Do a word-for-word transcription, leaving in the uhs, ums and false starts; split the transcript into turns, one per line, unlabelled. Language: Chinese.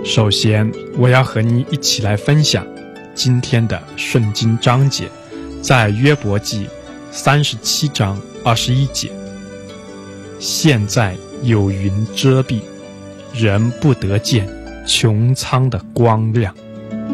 首先，我要和你一起来分享今天的圣经章节，在约伯记三十七章二十一节。现在有云遮蔽，人不得见穹苍的光亮。